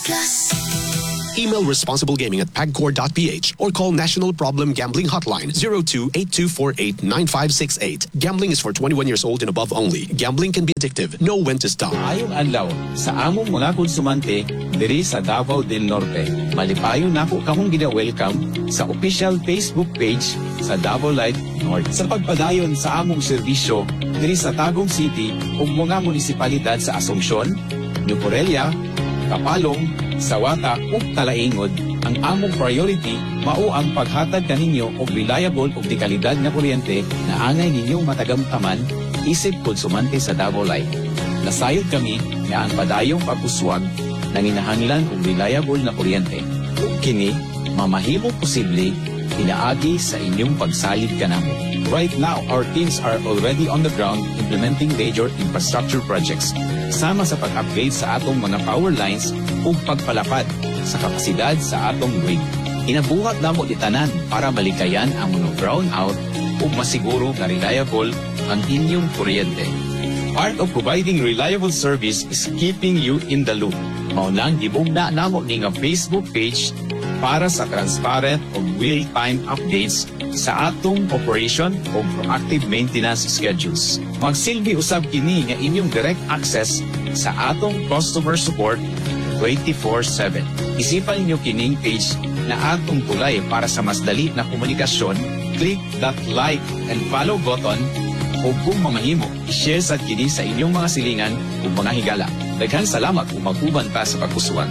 Plus. Email responsiblegaming at pagcor.ph or call National Problem Gambling Hotline 02-8248-9568. Gambling is for 21 years old and above only. Gambling can be addictive. Know when to stop. Ayong adlaw sa among mga konsumante diri sa Davao del Norte. Malipayon nako kamong gina-welcome sa official Facebook page sa Davao Light North. Sa pagpadayon sa among serbisyo diri sa Tagum City ug mga munisipalidad sa Asuncion, New Corelia, Kapalong, Sawata ug Talaingod, ang among priority mao ang paghatag kaninyo og reliable ug dekalidad nga kuryente na angay ninyong matagamtaman isip konsumante sa Davao Light. Nasayod kami nga ang padayong paguswag nanginahanglan og reliable na kuryente. Ug kini mamahimo posible pinaagi sa inyong pagsalig kanamo. Right now, our teams are already on the ground implementing major infrastructure projects sama sa pag-upgrade sa atong mga power lines ug pagpalapad sa kapasidad sa atong grid. Inabuhat namo itanan para malikayan ang mga brownout ug masiguro nga reliable ang inyong kuryente. Part of providing reliable service is keeping you in the loop. Mao nang gibugna namo ni nga Facebook page para sa transparent ug real-time updates sa atong operation o proactive maintenance schedules. Magsilbi usab kini nga inyong direct access sa atong customer support 24/7. Isipan ninyo kining page na atong tulay para sa mas dali na komunikasyon. Click that like and follow button o kung mamahimo, i-share sa kini sa inyong mga silingan o mga higala. Daghang salamat kung mag-uban ta sa pagkusuan.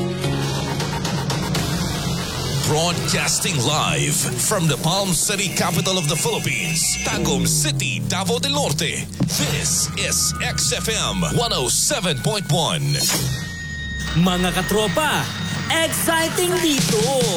Broadcasting live from the Palm City, capital of the Philippines, Tagum City, Davao del Norte. This is XFM 107.1. Mga katropa, exciting dito!